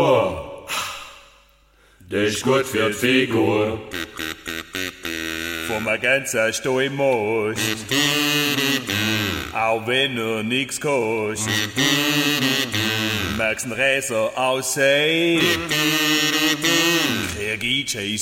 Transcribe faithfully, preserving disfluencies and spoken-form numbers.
Das ist gut für die Figur. Vom ganzen Stall im Moos, auch wenn er nix kostet. Magst ein Räser aussehen, krieg ich